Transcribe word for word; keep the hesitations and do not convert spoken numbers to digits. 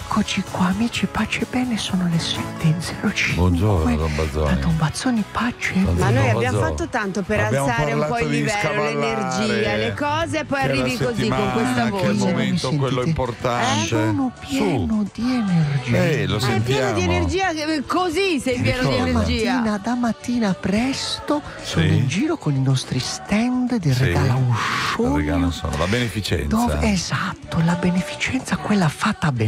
Eccoci qua amici, pace e bene, sono le sette e zero cinque. Buongiorno Don Bazzoni. Da Don Bazzoni, pace e bene. Ma noi abbiamo Bazzoni. fatto tanto per Abbiamo alzare un po' il parlato di livello, scavallare, l'energia, le cose e poi che arrivi la così con questa settimana, voce. Che il Mi momento sentite? quello importante. Sono pieno Su. di energia. Eh, lo Sei sentiamo. pieno di energia, che- così sei pieno di cosa? energia. Mattina, da mattina presto sono Sì. in giro con i nostri stand di Sì. regala un Il sogno. regalo sono la beneficenza. Dove, esatto, la beneficenza, quella fatta bene.